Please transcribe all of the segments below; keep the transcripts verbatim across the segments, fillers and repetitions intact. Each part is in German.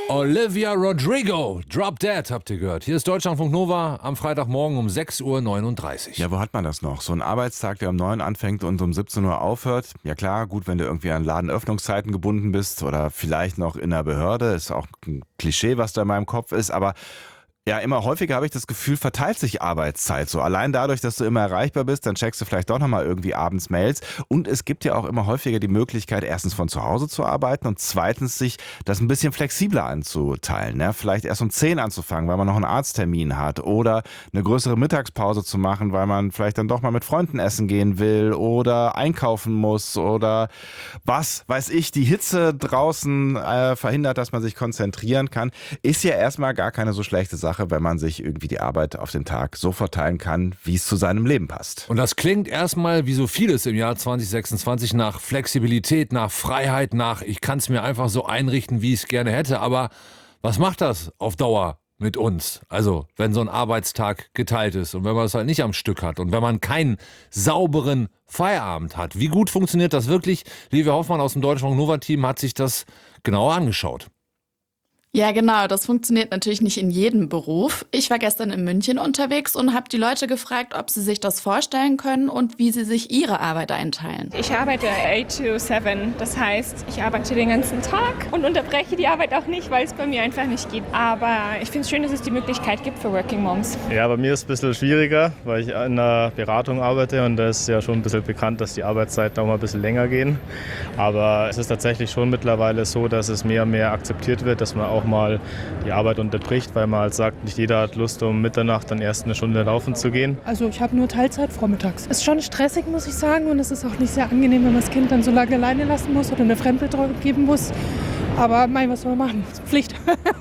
Olivia Rodrigo, Drop Dead, habt ihr gehört. Hier ist Deutschlandfunk Nova am Freitagmorgen um sechs Uhr neununddreißig. Ja, wo hat man das noch? So ein Arbeitstag, der um neun anfängt und um siebzehn Uhr aufhört. Ja klar, gut, wenn du irgendwie an Ladenöffnungszeiten gebunden bist oder vielleicht noch in der Behörde. Ist auch ein Klischee, was da in meinem Kopf ist, aber ja, immer häufiger habe ich das Gefühl, verteilt sich Arbeitszeit so. Allein dadurch, dass du immer erreichbar bist, dann checkst du vielleicht doch nochmal irgendwie abends Mails. Und es gibt ja auch immer häufiger die Möglichkeit, erstens von zu Hause zu arbeiten und zweitens sich das ein bisschen flexibler anzuteilen. Ne? Vielleicht erst um zehn anzufangen, weil man noch einen Arzttermin hat oder eine größere Mittagspause zu machen, weil man vielleicht dann doch mal mit Freunden essen gehen will oder einkaufen muss oder was weiß ich, die Hitze draußen äh, verhindert, dass man sich konzentrieren kann. Ist ja erstmal gar keine so schlechte Sache, wenn man sich irgendwie die Arbeit auf den Tag so verteilen kann, wie es zu seinem Leben passt. Und das klingt erstmal wie so vieles im Jahr zwanzig sechsundzwanzig nach Flexibilität, nach Freiheit, nach ich kann es mir einfach so einrichten, wie ich es gerne hätte. Aber was macht das auf Dauer mit uns? Also wenn so ein Arbeitstag geteilt ist und wenn man es halt nicht am Stück hat und wenn man keinen sauberen Feierabend hat. Wie gut funktioniert das wirklich? Livia Hoffmann aus dem Deutschlandfunk Nova Team hat sich das genauer angeschaut. Ja, genau. Das funktioniert natürlich nicht in jedem Beruf. Ich war gestern in München unterwegs und habe die Leute gefragt, ob sie sich das vorstellen können und wie sie sich ihre Arbeit einteilen. Ich arbeite acht to sieben. Das heißt, ich arbeite den ganzen Tag und unterbreche die Arbeit auch nicht, weil es bei mir einfach nicht geht. Aber ich finde es schön, dass es die Möglichkeit gibt für Working Moms. Ja, bei mir ist es ein bisschen schwieriger, weil ich in einer Beratung arbeite und da ist ja schon ein bisschen bekannt, dass die Arbeitszeiten auch mal ein bisschen länger gehen. Aber es ist tatsächlich schon mittlerweile so, dass es mehr und mehr akzeptiert wird, dass man auch mal die Arbeit unterbricht, weil man halt sagt, nicht jeder hat Lust, um Mitternacht dann erst eine Stunde laufen zu gehen. Also ich habe nur Teilzeit vormittags. Ist schon stressig, muss ich sagen, und es ist auch nicht sehr angenehm, wenn man das Kind dann so lange alleine lassen muss oder eine Fremdbetreuung geben muss. Aber mein, was soll man machen? Das ist Pflicht.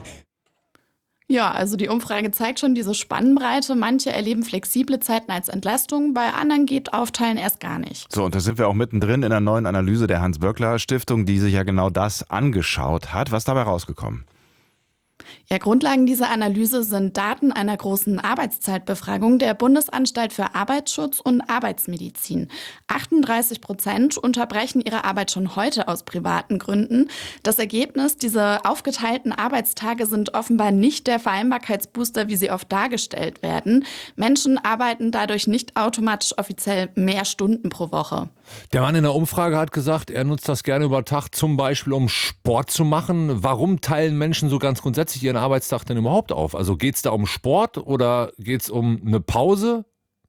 Ja, also die Umfrage zeigt schon diese Spannbreite. Manche erleben flexible Zeiten als Entlastung, bei anderen geht Aufteilen erst gar nicht. So, und da sind wir auch mittendrin in einer neuen Analyse der Hans-Böckler-Stiftung, die sich ja genau das angeschaut hat. Was ist dabei rausgekommen? Ja, Grundlagen dieser Analyse sind Daten einer großen Arbeitszeitbefragung der Bundesanstalt für Arbeitsschutz und Arbeitsmedizin. achtunddreißig Prozent unterbrechen ihre Arbeit schon heute aus privaten Gründen. Das Ergebnis, diese aufgeteilten Arbeitstage sind offenbar nicht der Vereinbarkeitsbooster, wie sie oft dargestellt werden. Menschen arbeiten dadurch nicht automatisch offiziell mehr Stunden pro Woche. Der Mann in der Umfrage hat gesagt, er nutzt das gerne über Tag, zum Beispiel um Sport zu machen. Warum teilen Menschen so ganz grundsätzlich ihren Arbeitstag denn überhaupt auf? Also geht es da um Sport oder geht es um eine Pause?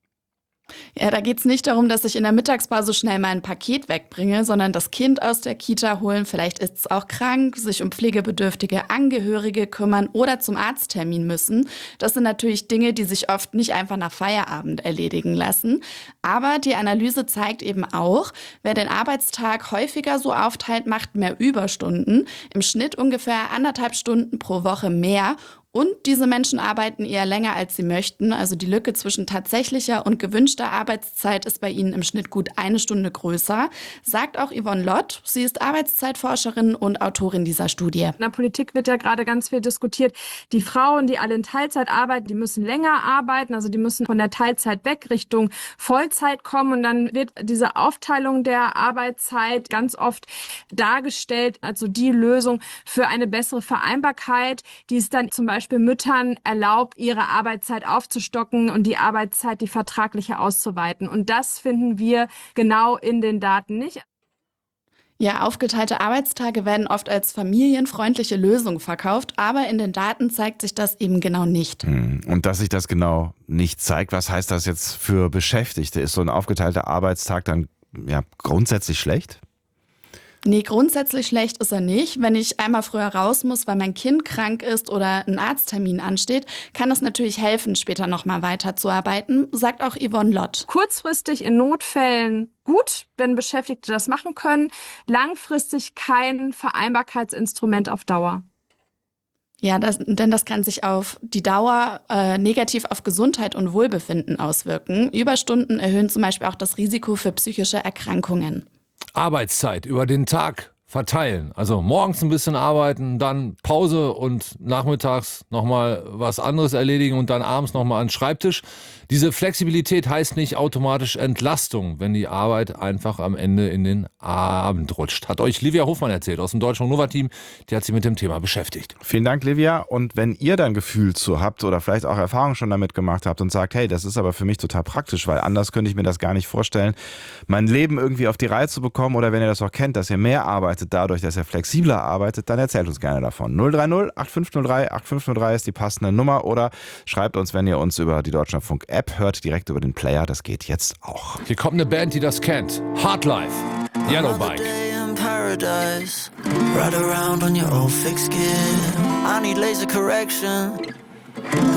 Ja, da geht's nicht darum, dass ich in der Mittagspause schnell mein Paket wegbringe, sondern das Kind aus der Kita holen, vielleicht ist es auch krank, sich um pflegebedürftige Angehörige kümmern oder zum Arzttermin müssen. Das sind natürlich Dinge, die sich oft nicht einfach nach Feierabend erledigen lassen. Aber die Analyse zeigt eben auch, wer den Arbeitstag häufiger so aufteilt, macht mehr Überstunden. Im Schnitt ungefähr anderthalb Stunden pro Woche mehr. Und diese Menschen arbeiten eher länger, als sie möchten. Also die Lücke zwischen tatsächlicher und gewünschter Arbeitszeit ist bei ihnen im Schnitt gut eine Stunde größer, sagt auch Yvonne Lott. Sie ist Arbeitszeitforscherin und Autorin dieser Studie. In der Politik wird ja gerade ganz viel diskutiert. Die Frauen, die alle in Teilzeit arbeiten, die müssen länger arbeiten. Also die müssen von der Teilzeit weg Richtung Vollzeit kommen. Und dann wird diese Aufteilung der Arbeitszeit ganz oft dargestellt, also die Lösung für eine bessere Vereinbarkeit, die es dann zum Beispiel Müttern erlaubt, ihre Arbeitszeit aufzustocken und die Arbeitszeit, die vertragliche auszuweiten. Und das finden wir genau in den Daten nicht. Ja, aufgeteilte Arbeitstage werden oft als familienfreundliche Lösung verkauft, aber in den Daten zeigt sich das eben genau nicht. Und dass sich das genau nicht zeigt, was heißt das jetzt für Beschäftigte? Ist so ein aufgeteilter Arbeitstag dann ja grundsätzlich schlecht? Nee, grundsätzlich schlecht ist er nicht. Wenn ich einmal früher raus muss, weil mein Kind krank ist oder ein Arzttermin ansteht, kann es natürlich helfen, später nochmal weiterzuarbeiten, sagt auch Yvonne Lott. Kurzfristig in Notfällen gut, wenn Beschäftigte das machen können. Langfristig kein Vereinbarkeitsinstrument auf Dauer. Ja, das, denn das kann sich auf die Dauer äh, negativ auf Gesundheit und Wohlbefinden auswirken. Überstunden erhöhen zum Beispiel auch das Risiko für psychische Erkrankungen. Arbeitszeit über den Tag verteilen. Also morgens ein bisschen arbeiten, dann Pause und nachmittags nochmal was anderes erledigen und dann abends nochmal an den Schreibtisch. Diese Flexibilität heißt nicht automatisch Entlastung, wenn die Arbeit einfach am Ende in den Abend rutscht. Hat euch Livia Hofmann erzählt aus dem Deutschen Nova-Team. Die hat sich mit dem Thema beschäftigt. Vielen Dank, Livia. Und wenn ihr dann Gefühl zu habt oder vielleicht auch Erfahrung schon damit gemacht habt und sagt, hey, das ist aber für mich total praktisch, weil anders könnte ich mir das gar nicht vorstellen, mein Leben irgendwie auf die Reihe zu bekommen, oder wenn ihr das auch kennt, dass ihr mehr arbeitet dadurch, dass ihr flexibler arbeitet, dann erzählt uns gerne davon. null drei null acht fünf null drei acht fünf null drei ist die passende Nummer, oder schreibt uns, wenn ihr uns über die Deutschlandfunk-App hört, direkt über den Player. Das geht jetzt auch. Hier kommt eine Band, die das kennt. Hardlife, Yellow Bike. Paradise, ride around on your old fixed gear. I need laser correction.